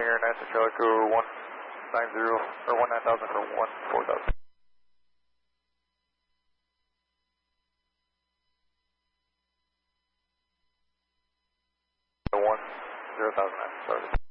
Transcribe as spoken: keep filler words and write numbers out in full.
Air NASA Calico one nine zero or one nine thousand for one four thousand. One zero thousand. Sorry.